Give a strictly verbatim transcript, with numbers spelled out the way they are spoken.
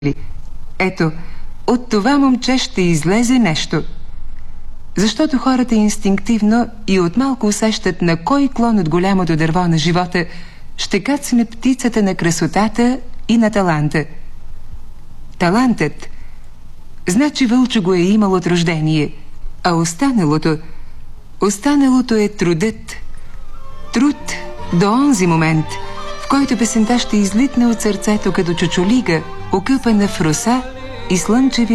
Ето, от това момче ще излезе нещо. Защото хората инстинктивно и от малко усещат на кой клон от голямото дърво на живота ще кацне птицата на красотата и на таланта. Талантът, значи Вълчо го е имал от рождение, а останалото, останалото е трудът. Труд до онзи момент, в който песента ще излитне от сърцето като чучулига, окъпана в роса и слънчеви